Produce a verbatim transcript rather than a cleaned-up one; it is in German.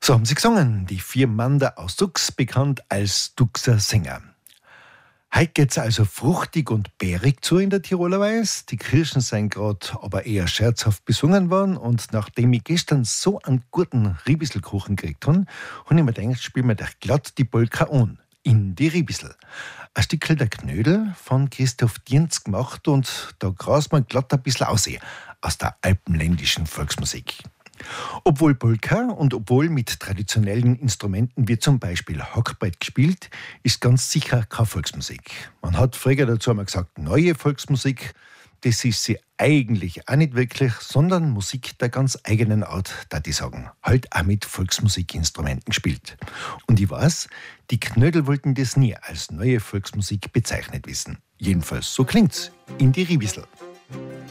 So haben sie gesungen, die vier Mander aus Dux, bekannt als Duxer Sänger. Heute geht's also fruchtig und bärig zu in der Tiroler Weiß. Die Kirschen sind gerade aber eher scherzhaft besungen worden. Und nachdem ich gestern so einen guten Riebisselkuchen gekriegt habe, habe ich mir gedacht, spielen wir doch glatt die Polka an. In die Riebissel. Ein Stückchen der Knödel von Christoph Dienz gemacht und da graust man glatt ein bisschen aus, aus der alpenländischen Volksmusik. Obwohl Polka und obwohl mit traditionellen Instrumenten wie zum Beispiel Hackbrett gespielt, ist ganz sicher keine Volksmusik. Man hat früher dazu einmal gesagt, neue Volksmusik, das ist sie eigentlich auch nicht wirklich, sondern Musik der ganz eigenen Art, da die sagen, halt auch mit Volksmusikinstrumenten gespielt. Und ich weiß, die Knödel wollten das nie als neue Volksmusik bezeichnet wissen. Jedenfalls so klingt's in die Riebissel.